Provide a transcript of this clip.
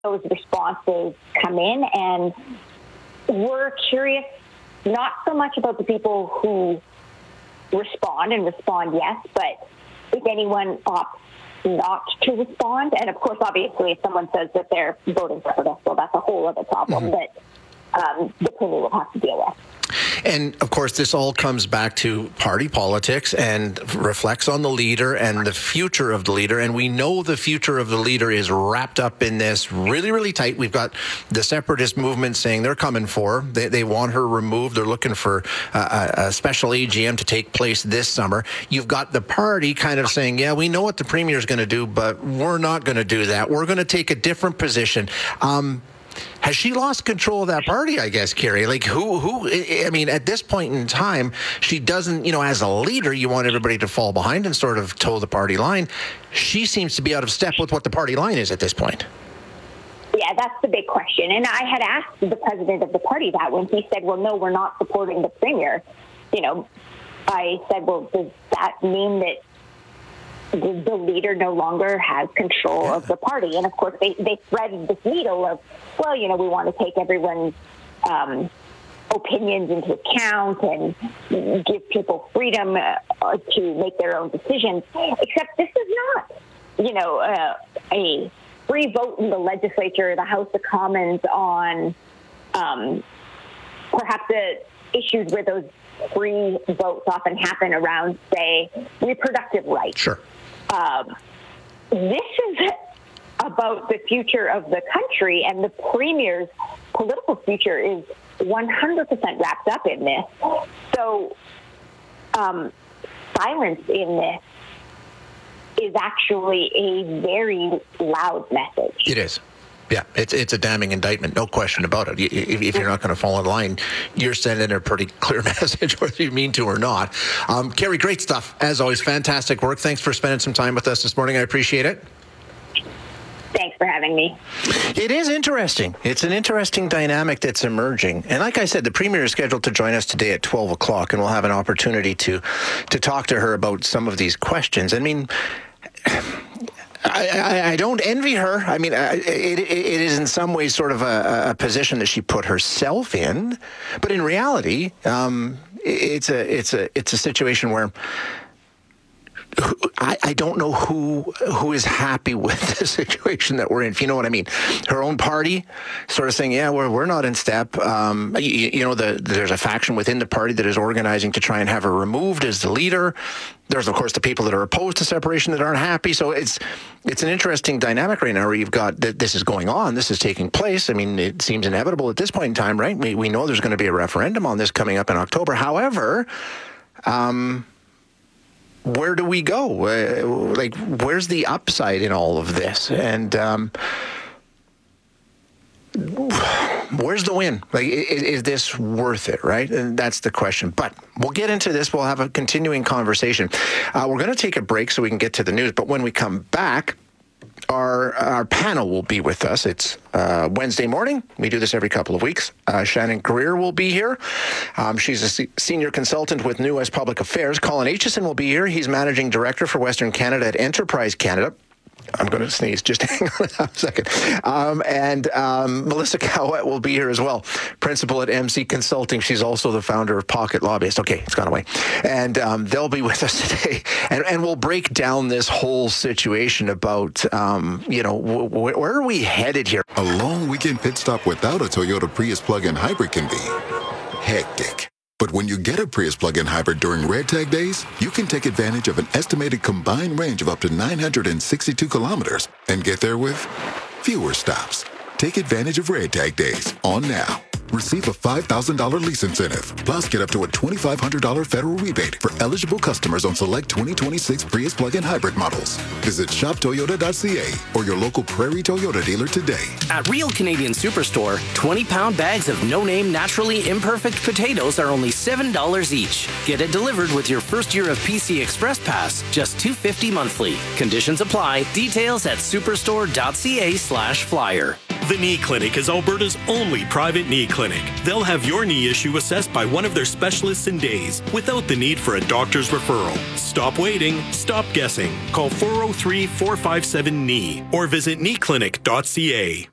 those responses come in, and we're curious not so much about the people who respond yes, but if anyone opts not to respond. And of course, obviously, if someone says that they're voting for us, well, that's a whole other problem that the Premier will have to deal with. And, of course, this all comes back to party politics and reflects on the leader and the future of the leader. And we know the future of the leader is wrapped up in this really, really tight. We've got the separatist movement saying they're coming for her. They want her removed. They're looking for a special AGM to take place this summer. You've got the party kind of saying, yeah, we know what the Premier is going to do, but we're not going to do that. We're going to take a different position. Has she lost control of that party, I guess, Kerry? Like, I mean, at this point in time, she doesn't, as a leader, you want everybody to fall behind and sort of toe the party line. She seems to be out of step with what the party line is at this point. Yeah, that's the big question. And I had asked the president of the party that when he said, well, no, we're not supporting the Premier. I said, well, does that mean that the leader no longer has control of the party? And of course, they threaded this needle of, well, we want to take everyone's opinions into account and give people freedom to make their own decisions. Except this is not, a free vote in the legislature, the House of Commons on perhaps the issues where those free votes often happen around, say, reproductive rights. Sure. This is about the future of the country, and the Premier's political future is 100% wrapped up in this. So silence in this is actually a very loud message. It is. Yeah, it's a damning indictment, no question about it. If you're not going to fall in line, you're sending a pretty clear message, whether you mean to or not. Kerry, great stuff. As always, fantastic work. Thanks for spending some time with us this morning. I appreciate it. Thanks for having me. It is interesting. It's an interesting dynamic that's emerging. And like I said, the Premier is scheduled to join us today at 12 o'clock, and we'll have an opportunity to talk to her about some of these questions. I mean, I don't envy her. I mean, it is in some ways sort of a position that she put herself in, but in reality, it's a situation where I don't know who is happy with the situation that we're in, if you know what I mean. Her own party sort of saying, yeah, we're not in step. There's a faction within the party that is organizing to try and have her removed as the leader. There's, of course, the people that are opposed to separation that aren't happy. So it's an interesting dynamic right now where you've got that this is going on, this is taking place. I mean, it seems inevitable at this point in time, right? We know there's going to be a referendum on this coming up in October. However, where do we go? Where's the upside in all of this? And where's the win? Is this worth it, right? And that's the question. But we'll get into this. We'll have a continuing conversation. We're going to take a break so we can get to the news. But when we come back, our panel will be with us. It's Wednesday morning. We do this every couple of weeks. Shannon Greer will be here. She's a senior consultant with New West Public Affairs. Colin Aitchison will be here. He's managing director for Western Canada at Enterprise Canada. I'm going to sneeze. Just hang on a second. And Melissa Cowett will be here as well, principal at MC Consulting. She's also the founder of Pocket Lobbyist. Okay, it's gone away. And they'll be with us today. And we'll break down this whole situation about, where are we headed here? A long weekend pit stop without a Toyota Prius plug-in hybrid can be hectic. But when you get a Prius plug-in hybrid during Red Tag days, you can take advantage of an estimated combined range of up to 962 kilometers and get there with fewer stops. Take advantage of Red Tag days on now. Receive a $5,000 lease incentive, plus get up to a $2,500 federal rebate for eligible customers on select 2026 Prius plug-in hybrid models. Visit shoptoyota.ca or your local Prairie Toyota dealer today. At Real Canadian Superstore, 20-pound bags of no-name, naturally imperfect potatoes are only $7 each. Get it delivered with your first year of PC Express Pass, just $2.50 monthly. Conditions apply. Details at superstore.ca/flyer. The Knee Clinic is Alberta's only private knee clinic. They'll have your knee issue assessed by one of their specialists in days, without the need for a doctor's referral. Stop waiting, stop guessing. Call 403-457-KNEE or visit kneeclinic.ca.